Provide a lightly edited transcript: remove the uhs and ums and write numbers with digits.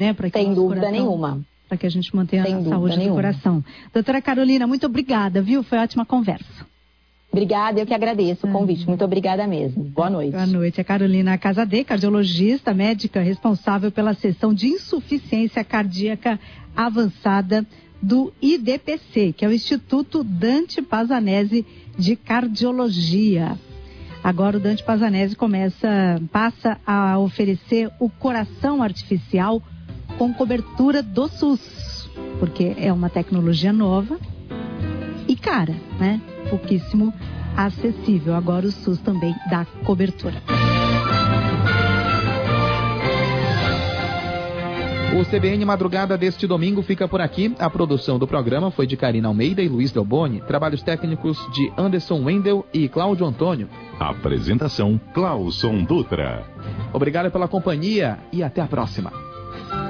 né? Sem dúvida nenhuma. Para que a gente mantenha a saúde do coração. Doutora Carolina, muito obrigada, viu? Foi ótima conversa. Obrigada, eu que agradeço o convite. Muito obrigada mesmo. Boa noite. Boa noite. A Carolina Casadei, cardiologista, médica responsável pela seção de insuficiência cardíaca avançada do IDPC, que é o Instituto Dante Pazanese de Cardiologia. Agora o Dante Pazanese passa a oferecer o coração artificial com cobertura do SUS, porque é uma tecnologia nova e cara, né? Pouquíssimo acessível. Agora o SUS também dá cobertura. O CBN Madrugada deste domingo fica por aqui. A produção do programa foi de Karina Almeida e Luiz Delboni. Trabalhos técnicos de Anderson Wendel e Cláudio Antônio. Apresentação, Clauson Dutra. Obrigado pela companhia e até a próxima.